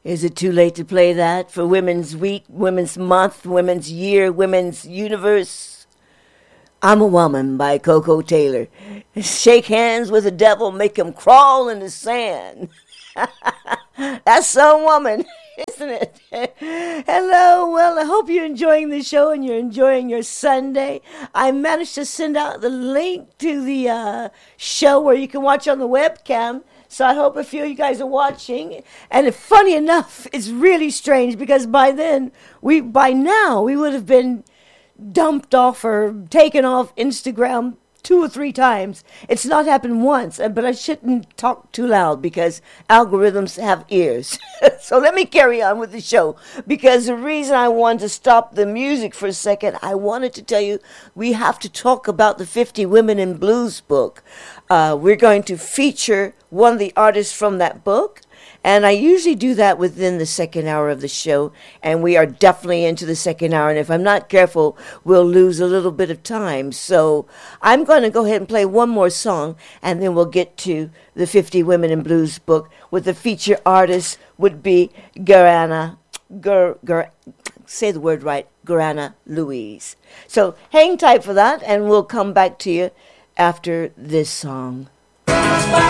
Is it too late to play that for Women's Week, Women's Month, Women's Year, Women's Universe? I'm a Woman by Coco Taylor. Shake hands with the devil, make him crawl in the sand. That's some woman, isn't it? Hello, well, I hope you're enjoying the show and you're enjoying your Sunday. I managed to send out the link to the show where you can watch on the webcam. So I hope a few of you guys are watching. And funny enough, it's really strange because by now we would have been dumped off or taken off Instagram 2 or 3 times. It's not happened once, but I shouldn't talk too loud because algorithms have ears. So let me carry on with the show, because the reason I wanted to stop the music for a second, I wanted to tell you we have to talk about the 50 Women in Blues book. We're going to feature one of the artists from that book. And I usually do that within the second hour of the show, and we are definitely into the second hour, and if I'm not careful, we'll lose a little bit of time. So I'm going to go ahead and play one more song, and then we'll get to the 50 Women in Blues book, with the feature artist would be say the word right, Garana Louise. So hang tight for that, and we'll come back to you after this song.